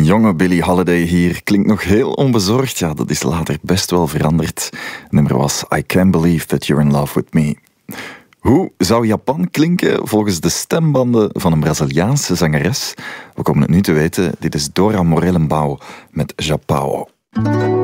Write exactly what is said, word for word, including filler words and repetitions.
Jonge Billie Holiday hier klinkt nog heel onbezorgd. Ja, dat is later best wel veranderd. Het nummer was I Can't Believe That You're In Love With Me. Hoe zou Japan klinken volgens de stembanden van een Braziliaanse zangeres? We komen het nu te weten. Dit is Dora Morellenbauw met Japão.